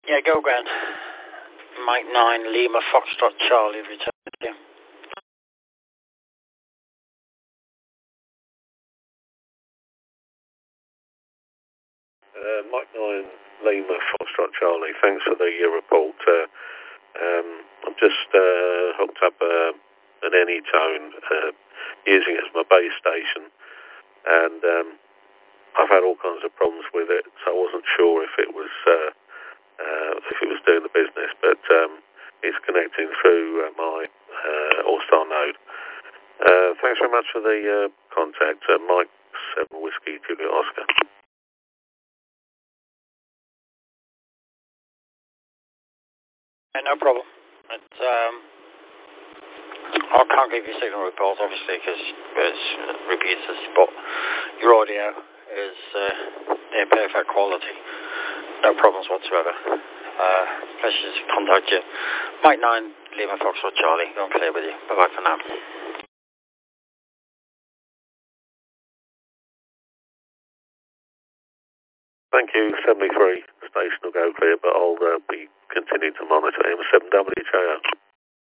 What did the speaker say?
Yeah, go again. Mike 9, Lima, Foxtrot, Charlie, return to you. Mike 9, Lima, Foxtrot, Charlie. Thanks for the report. I've just hooked up an Anytone, using it as my base station, and I've had all kinds of problems with it, so I wasn't sure if it was doing the business, but it's connecting through my All-Star node. Thanks very much for the contact, Mike 7 Whiskey Juliet Oscar. No problem. I can't give you signal reports, obviously, because it's repeaters, but your audio is in perfect quality. No problems whatsoever. Pleasure to contact you. Mike 9, Lima, Foxtrot, Charlie. Going clear with you. Bye-bye for now. Thank you, 73. Station will go clear, but I'll be continuing to monitor him. 7WJO.